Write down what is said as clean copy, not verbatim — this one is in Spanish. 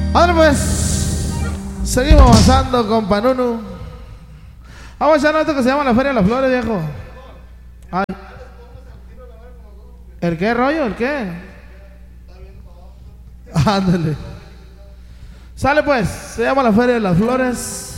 Ahora pues, seguimos avanzando con Panunu. Vamos a echar esto que se llama la Feria de las Flores, viejo. Ay. ¿El qué rollo? ¿El qué? Ándale. Sale pues, se llama la Feria de las Flores.